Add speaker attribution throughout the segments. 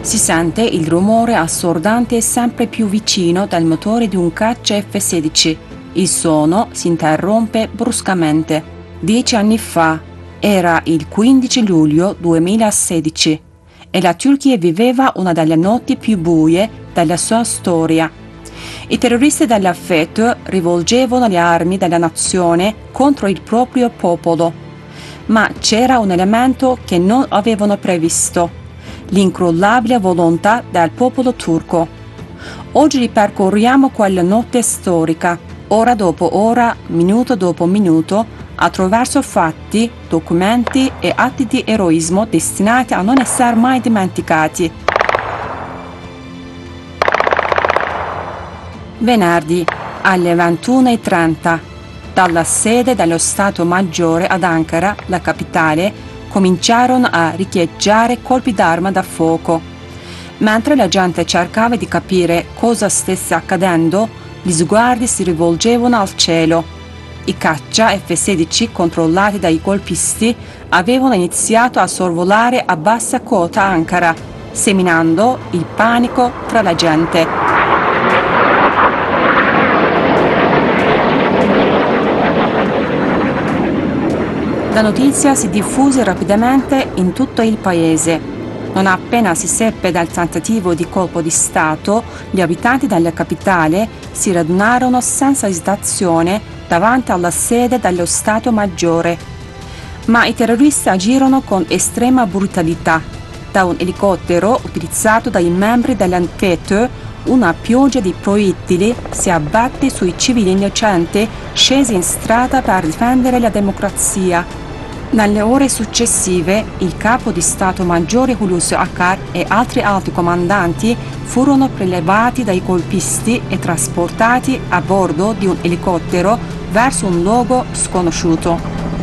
Speaker 1: Si sente il rumore assordante sempre più vicino dal motore di un caccia F-16. Il suono si interrompe bruscamente. 10 anni fa, era il 15 luglio 2016, e la Turchia viveva una delle notti più buie della sua storia. I terroristi della FETÖ rivolgevano le armi della nazione contro il proprio popolo. Ma c'era un elemento che non avevano previsto: l'incrollabile volontà del popolo turco. Oggi ripercorriamo quella notte storica, ora dopo ora, minuto dopo minuto, attraverso fatti, documenti e atti di eroismo destinati a non essere mai dimenticati. Venerdì, alle 21:30, dalla sede dello Stato Maggiore ad Ankara, la capitale, cominciarono a riecheggiare colpi d'arma da fuoco. Mentre la gente cercava di capire cosa stesse accadendo, gli sguardi si rivolgevano al cielo. I caccia F-16 controllati dai golpisti avevano iniziato a sorvolare a bassa quota Ankara, seminando il panico tra la gente. La notizia si diffuse rapidamente in tutto il paese. Non appena si seppe del tentativo di colpo di Stato, gli abitanti della capitale si radunarono senza esitazione davanti alla sede dello Stato Maggiore. Ma i terroristi agirono con estrema brutalità. Da un elicottero utilizzato dai membri della FETÖ, una pioggia di proiettili si abbatte sui civili innocenti scesi in strada per difendere la democrazia. Nelle ore successive, il capo di Stato Maggiore Hulusi Akar e altri alti comandanti furono prelevati dai colpisti e trasportati a bordo di un elicottero verso un luogo sconosciuto.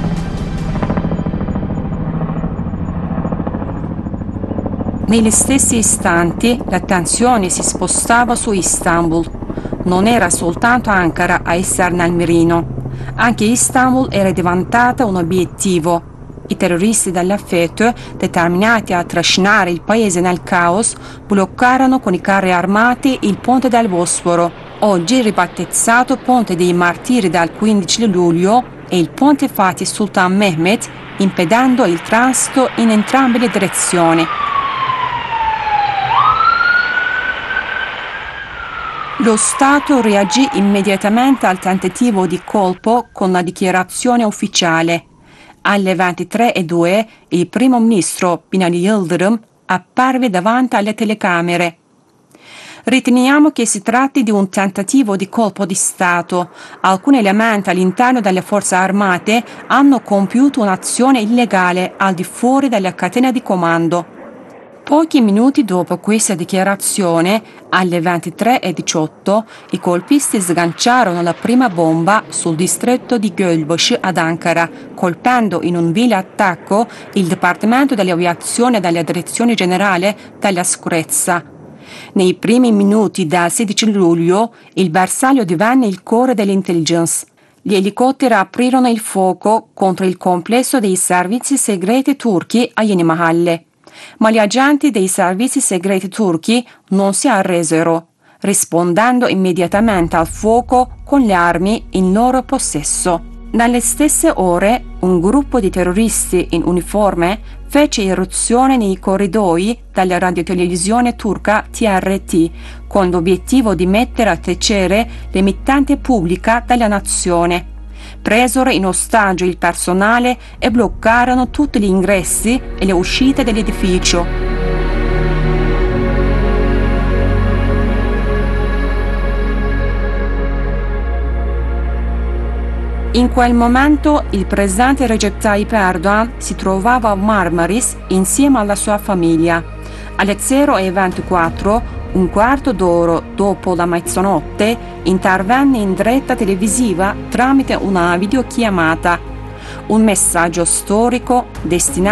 Speaker 1: Negli stessi istanti, l'attenzione si spostava su Istanbul. Non era soltanto Ankara a essere nel mirino. Anche Istanbul era diventata un obiettivo. I terroristi della FETÖ, determinati a trascinare il paese nel caos, bloccarono con i carri armati il ponte del Bosforo, oggi ribattezzato Ponte dei Martiri del 15 luglio, e il ponte Fatih Sultan Mehmet, impedendo il transito in entrambe le direzioni. Lo Stato reagì immediatamente al tentativo di colpo con la dichiarazione ufficiale. Alle 23:02 il primo ministro Binali Yıldırım apparve davanti alle telecamere. Riteniamo che si tratti di un tentativo di colpo di Stato. Alcuni elementi all'interno delle forze armate hanno compiuto un'azione illegale al di fuori della catena di comando. Pochi minuti dopo questa dichiarazione, alle 23:18, i colpisti sganciarono la prima bomba sul distretto di Gölbaşı ad Ankara, colpendo in un vile attacco il Dipartimento dell'Aviazione della Direzione Generale della Sicurezza. Nei primi minuti del 16 luglio, il bersaglio divenne il cuore dell'intelligence. Gli elicotteri aprirono il fuoco contro il complesso dei servizi segreti turchi a Yeni Mahalle. Ma gli agenti dei servizi segreti turchi non si arresero, rispondendo immediatamente al fuoco con le armi in loro possesso. Nelle stesse ore, un gruppo di terroristi in uniforme fece irruzione nei corridoi della radiotelevisione turca TRT, con l'obiettivo di mettere a tacere l'emittente pubblica della nazione. Presero in ostaggio il personale e bloccarono tutti gli ingressi e le uscite dell'edificio. In quel momento il presidente Recep Tayyip Erdogan si trovava a Marmaris insieme alla sua famiglia. Alle 0:24, un quarto d'ora dopo la mezzanotte, intervenne in diretta televisiva tramite una videochiamata. Un messaggio storico destinato